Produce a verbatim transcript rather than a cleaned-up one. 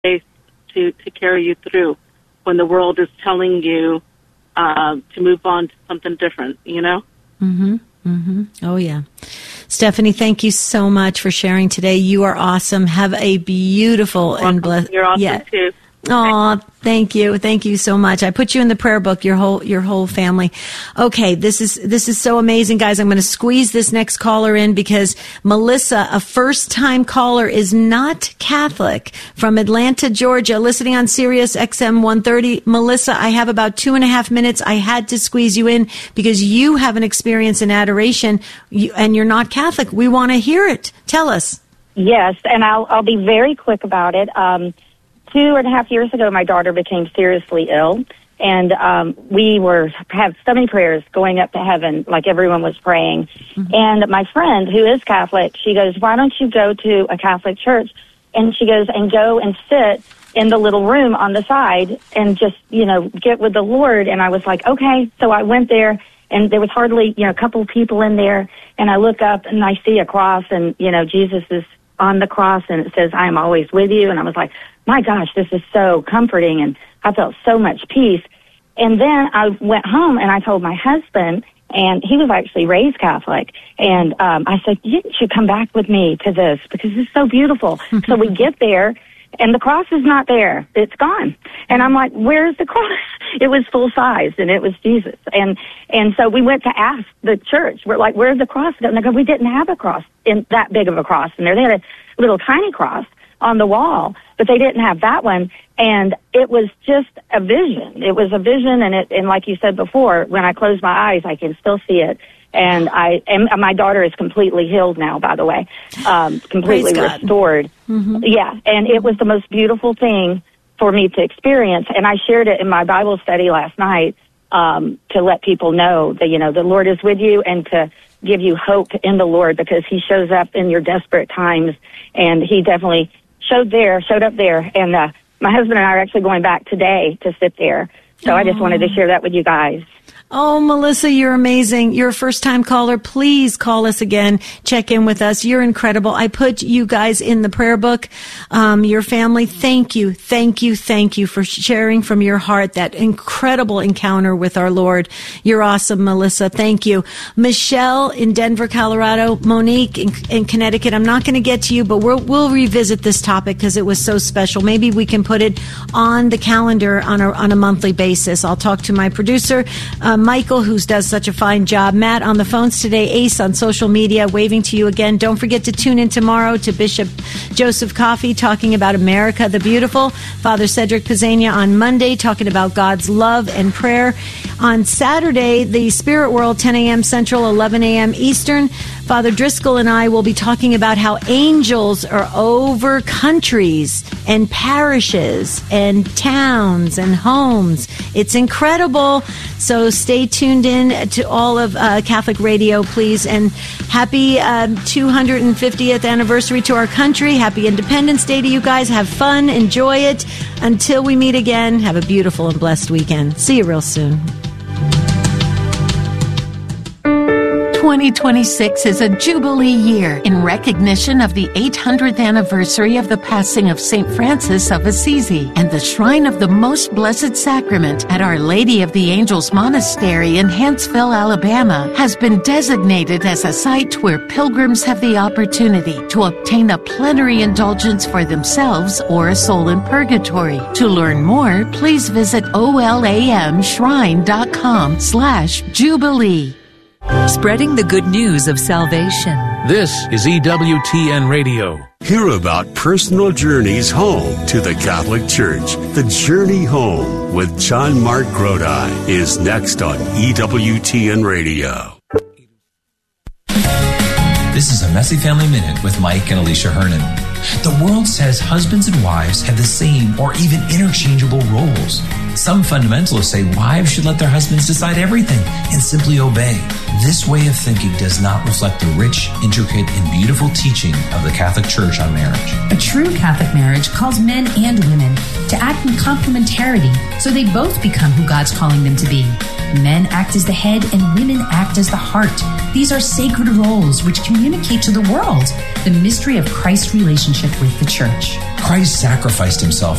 faith to, to carry you through when the world is telling you uh, to move on to something different, you know? Mm-hmm. Mm-hmm. Oh, yeah. Stephanie, thank you so much for sharing today. You are awesome. Have a beautiful Welcome. and blessed... You're awesome, yeah. too. Oh, thank you. Thank you so much. I put you in the prayer book, your whole, your whole family. Okay. This is, this is so amazing, guys. I'm going to squeeze this next caller in because Melissa, a first time caller, is not Catholic, from Atlanta, Georgia, listening on Sirius X M one thirty. Melissa, I have about two and a half minutes. I had to squeeze you in because you have an experience in adoration and you're not Catholic. We want to hear it. Tell us. Yes. And I'll, I'll be very quick about it. Um, Two and a half years ago, my daughter became seriously ill, and um, we were have so many prayers going up to heaven, like everyone was praying. Mm-hmm. And my friend, who is Catholic, she goes, "Why don't you go to a Catholic church?" And she goes, "And go and sit in the little room on the side and just, you know, get with the Lord." And I was like, okay. So I went there, and there was hardly, you know, a couple of people in there. And I look up, and I see a cross, and, you know, Jesus is on the cross, and it says, "I am always with you." And I was like, my gosh, this is so comforting, and I felt so much peace. And then I went home, and I told my husband, and he was actually raised Catholic, and um, I said, you should come back with me to this, because it's so beautiful. So we get there, and the cross is not there. It's gone. And I'm like, where's the cross? It was full size, and it was Jesus. And and so we went to ask the church. We're like, where's the cross? And they go, we didn't have a cross, in that big of a cross in there. They had a little tiny cross on the wall, but they didn't have that one. And it was just a vision. It was a vision, and it, and like you said before, when I close my eyes, I can still see it. And I, and my daughter is completely healed now, by the way, um, completely restored. Mm-hmm. Yeah, and it was the most beautiful thing for me to experience. And I shared it in my Bible study last night um, to let people know that, you know, the Lord is with you, and to give you hope in the Lord, because He shows up in your desperate times, and He definitely showed there, showed up there. And uh, my husband and I are actually going back today to sit there. So oh. I just wanted to share that with you guys. Oh, Melissa, you're amazing. You're a first-time caller. Please call us again. Check in with us. You're incredible. I put you guys in the prayer book. Um, your family, thank you, thank you, thank you for sharing from your heart that incredible encounter with our Lord. You're awesome, Melissa. Thank you. Michelle in Denver, Colorado. Monique in, in Connecticut. I'm not going to get to you, but we'll, we'll revisit this topic because it was so special. Maybe we can put it on the calendar on a, on a monthly basis. I'll talk to my producer, um, Michael, who does such a fine job. Matt on the phones today. Ace on social media, waving to you again. Don't forget to tune in tomorrow to Bishop Joseph Coffey talking about America the Beautiful. Father Cedric Pizzania on Monday talking about God's love and prayer. On Saturday, the Spirit World, ten a.m. Central, eleven a.m. Eastern. Father Driscoll and I will be talking about how angels are over countries and parishes and towns and homes. It's incredible. So stay tuned in to all of uh, Catholic Radio, please. And happy uh, two hundred fiftieth anniversary to our country. Happy Independence Day to you guys. Have fun. Enjoy it. Until we meet again, have a beautiful and blessed weekend. See you real soon. twenty twenty-six is a Jubilee year in recognition of the eight hundredth anniversary of the passing of Saint Francis of Assisi, and the Shrine of the Most Blessed Sacrament at Our Lady of the Angels Monastery in Huntsville, Alabama, has been designated as a site where pilgrims have the opportunity to obtain a plenary indulgence for themselves or a soul in purgatory. To learn more, please visit olamshrine.com slash Jubilee. Spreading the good news of salvation. This is E W T N Radio. Hear about personal journeys home to the Catholic Church. The Journey Home with John Mark Grodi is next on E W T N Radio. This is a Messy Family Minute with Mike and Alicia Hernan. The world says husbands and wives have the same or even interchangeable roles. Some fundamentalists say wives should let their husbands decide everything and simply obey. This way of thinking does not reflect the rich, intricate, and beautiful teaching of the Catholic Church on marriage. A true Catholic marriage calls men and women to act in complementarity so they both become who God's calling them to be. Men act as the head and women act as the heart. These are sacred roles which communicate to the world the mystery of Christ's relationship with the Church. Christ sacrificed himself